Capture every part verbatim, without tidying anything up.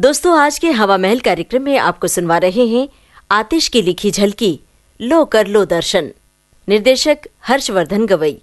दोस्तों, आज के हवा महल कार्यक्रम में आपको सुनवा रहे हैं आतिश की लिखी झलकी लो कर लो दर्शन। निर्देशक हर्षवर्धन गवई।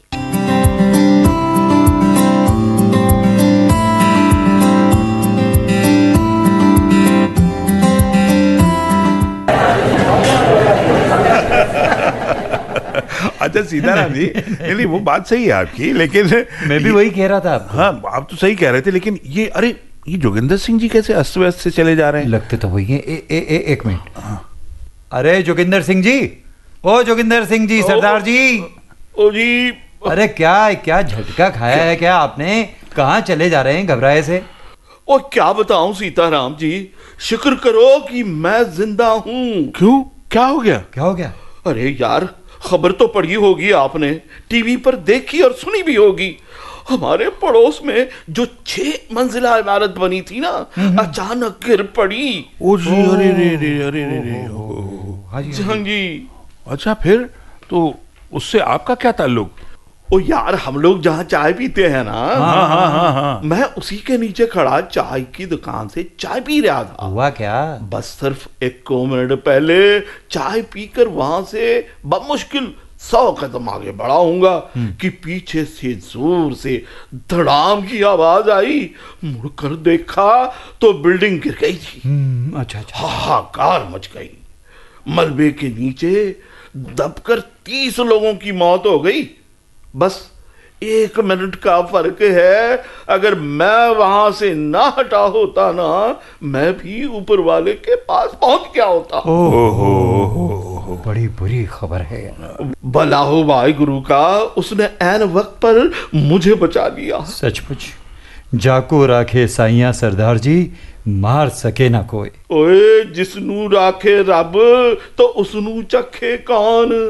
अच्छा सीताराम जी, नहीं वो बात सही है आपकी, लेकिन मैं भी वही कह रहा था आपको। हाँ, आप तो सही कह रहे थे, लेकिन ये अरे ये जोगिंदर सिंह जी कैसे अस्त व्यस्त से चले जा रहे हैं? लगते तो वही है। ए, ए, ए, एक मिनट। अरे जोगिंदर सिंह जी, ओ जोगिंदर सिंह जी, सरदार जी। ओ जी। अरे क्या क्या झटका खाया है क्या आपने? कहाँ चले जा रहे हैं घबराए से? ओ क्या बताऊं सीताराम जी, शुक्र करो कि मैं जिंदा हूँ। क्यों, क्या हो गया? क्या हो गया? अरे यार, खबर तो पढ़ी होगी आपने, टीवी पर देखी और सुनी भी होगी। हमारे पड़ोस में जो छह मंजिला इमारत बनी थी ना, अचानक गिर पड़ी। ओ जी, अरे रे रे अरे रे रे हाँ जी, हाँ जी। अच्छा, फिर तो उससे आपका क्या ताल्लुक? ओ यार, हम लोग जहाँ चाय पीते हैं ना, हाँ हाँ हाँ हाँ, मैं उसी के नीचे खड़ा चाय की दुकान से चाय पी रहा था। हुआ क्या? बस सिर्फ एक मिनट पहले चाय पीकर वहां से बमुश्किल सौ कदम आगे बढ़ा हूंगा कि पीछे से जोर से धड़ाम की आवाज आई। मुड़कर देखा तो बिल्डिंग गिर गई थी। अच्छा अच्छा। हाहाकार मच गई। मलबे के नीचे दबकर तीस लोगों की मौत हो गई। बस एक मिनट का फर्क है, अगर मैं वहां से ना हटा होता ना, मैं भी ऊपर वाले के पास पहुंच गया होता। ओहो, बड़ी बुरी खबर है। भला हो भाई गुरु का, उसने ऐन वक्त पर मुझे बचा लिया। सचमुच जाको राखे साइया सरदार जी, मार सके ना कोई। ओए जिसनू राखे रब तो उसनू चखे कौन।